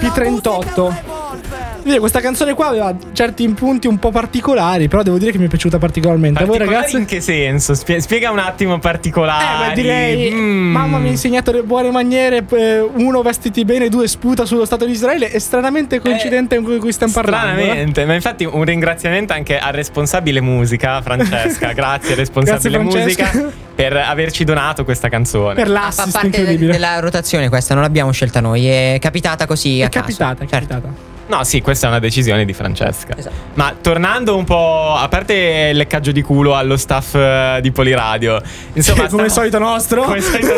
P38. Questa canzone qua aveva certi punti un po' particolari, però devo dire che mi è piaciuta particolarmente. A voi ragazzi? In che senso? Spiega un attimo particolari. Direi mamma mi ha insegnato le buone maniere, 1 vestiti bene, 2 sputa sullo Stato di Israele. È stranamente coincidente con cui stiamo parlando. Stranamente, ma infatti un ringraziamento anche al responsabile musica Francesca. Grazie responsabile musica per averci donato questa canzone. Per l'assist fa parte della rotazione questa, non l'abbiamo scelta noi, è capitata così a caso. È capitata. No, sì, questa è una decisione di Francesca. Esatto. Ma tornando un po', a parte il leccaggio di culo allo staff di Poliradio, insomma, come solito nostro.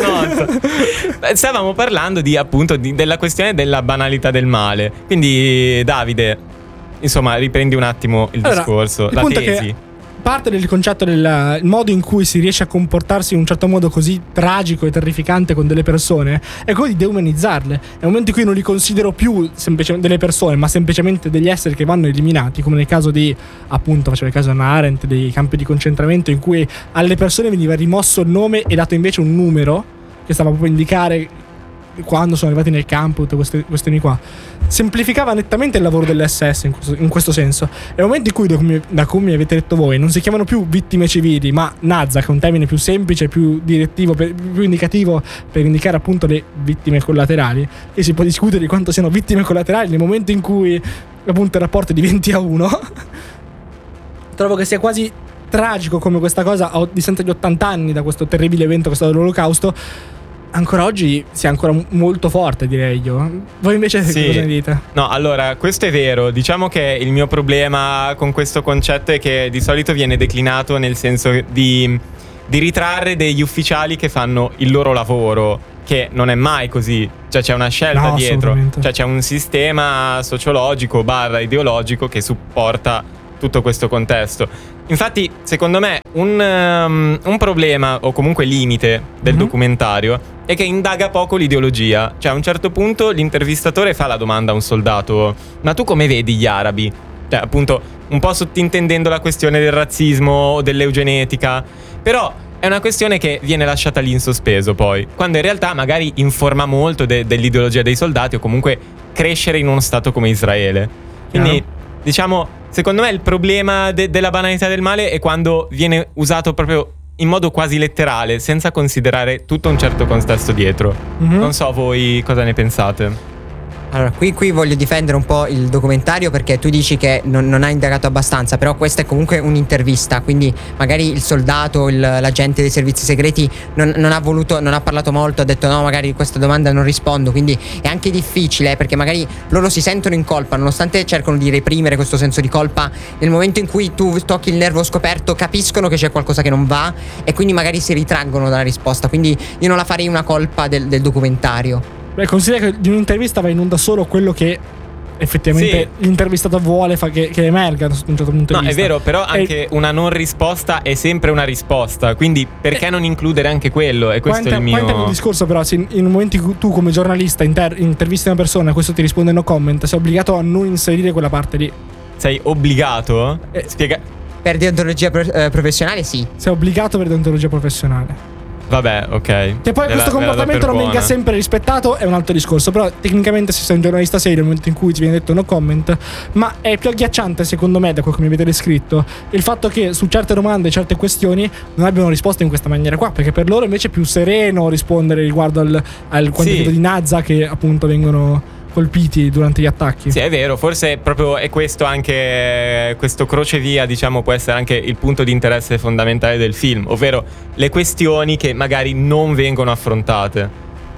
Stavamo parlando della questione della banalità del male. Quindi, Davide, insomma, riprendi un attimo il discorso, la tesi. Parte del concetto del modo in cui si riesce a comportarsi in un certo modo così tragico e terrificante con delle persone è quello di deumanizzarle. È un momento in cui non li considero più semplicemente delle persone, ma semplicemente degli esseri che vanno eliminati, come nel caso di, appunto, faceva il caso Hannah Arendt, dei campi di concentramento, in cui alle persone veniva rimosso il nome e dato invece un numero che stava proprio a indicare quando sono arrivati nel campo, tutte queste questioni qua. Semplificava nettamente il lavoro dell'SS in questo senso. È un momento in cui, da come avete detto voi, non si chiamano più vittime civili, ma Nazza, che è un termine più semplice, più direttivo, più indicativo per indicare appunto le vittime collaterali. E si può discutere di quanto siano vittime collaterali nel momento in cui appunto il rapporto diventi a 1. Trovo che sia quasi tragico come questa cosa, a distanza di 80 anni da questo terribile evento che è stato l'Olocausto, ancora oggi sia ancora molto forte, direi io. Voi invece cosa ne dite? No, allora, questo è vero. Diciamo che il mio problema con questo concetto è che di solito viene declinato nel senso di ritrarre degli ufficiali che fanno il loro lavoro, che non è mai così. Cioè c'è una scelta dietro, cioè c'è un sistema sociologico / ideologico che supporta tutto questo contesto. Infatti, secondo me, un problema o comunque limite del documentario è che indaga poco l'ideologia. Cioè a un certo punto l'intervistatore fa la domanda a un soldato: ma tu come vedi gli arabi? Cioè appunto un po' sottintendendo la questione del razzismo o dell'eugenetica. Però è una questione che viene lasciata lì in sospeso poi, quando in realtà magari informa molto dell'ideologia dei soldati o comunque crescere in uno stato come Israele. Quindi diciamo, secondo me il problema della banalità del male è quando viene usato proprio in modo quasi letterale, senza considerare tutto un certo contesto dietro. Non so voi cosa ne pensate. Allora, qui voglio difendere un po' il documentario, perché tu dici che non ha indagato abbastanza, però questa è comunque un'intervista, quindi magari il soldato, l'agente dei servizi segreti non ha parlato molto, ha detto no, magari questa domanda non rispondo, quindi è anche difficile, perché magari loro si sentono in colpa, nonostante cercano di reprimere questo senso di colpa. Nel momento in cui tu tocchi il nervo scoperto, capiscono che c'è qualcosa che non va e quindi magari si ritraggono dalla risposta. Quindi io non la farei una colpa del documentario. Considera che di un'intervista va in onda solo quello che effettivamente l'intervistato vuole che emerga da un certo punto di vista. No, è vero, però anche una non risposta è sempre una risposta, quindi perché non includere anche quello? E questo è il mio... un discorso, però se in un momento in cui tu come giornalista intervisti una persona e questo ti risponde no comment, sei obbligato a non inserire quella parte lì. Sei obbligato? Spiega. Per deontologia professionale sì. Sei obbligato per deontologia professionale. Vabbè, ok. Che poi questo comportamento non venga sempre rispettato è un altro discorso. Però tecnicamente se sei un giornalista serio, nel momento in cui ti viene detto no comment. Ma è più agghiacciante, secondo me, da quello che mi avete descritto, il fatto che su certe domande, certe questioni non abbiano risposto in questa maniera qua, perché per loro invece è più sereno rispondere riguardo al quantitativo di Nazza che appunto vengono colpiti durante gli attacchi. Sì, è vero, forse proprio è questo anche, questo crocevia, diciamo, può essere anche il punto di interesse fondamentale del film, ovvero le questioni che magari non vengono affrontate.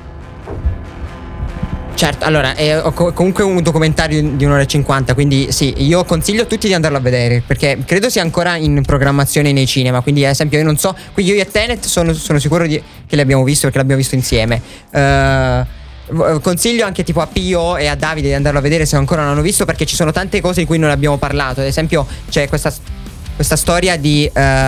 Certo, allora è comunque un documentario di 1 ora e 50, quindi sì, io consiglio a tutti di andarlo a vedere, perché credo sia ancora in programmazione nei cinema, quindi ad esempio io non so, qui io e Tenet sono sicuro che l'abbiamo visto, perché l'abbiamo visto insieme. Consiglio anche tipo a Pio e a Davide di andarlo a vedere se ancora non hanno visto, perché ci sono tante cose di cui non abbiamo parlato. Ad esempio c'è questa storia di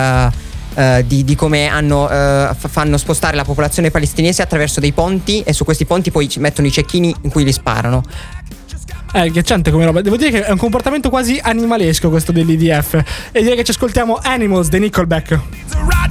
come fanno spostare la popolazione palestinese attraverso dei ponti, e su questi ponti poi ci mettono i cecchini in cui li sparano. È ghiacciante come roba. Devo dire che è un comportamento quasi animalesco questo dell'IDF. E direi che ci ascoltiamo Animals dei Nickelback.